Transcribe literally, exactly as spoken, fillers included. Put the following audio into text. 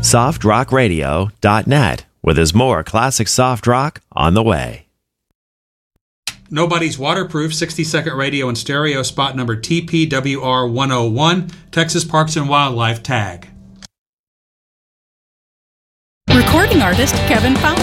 soft rock radio dot net, where there's more classic soft rock on the way. Nobody's Waterproof, sixty-second radio and stereo, spot number T P W R one oh one, Texas Parks and Wildlife tag. Recording artist Kevin Fowler.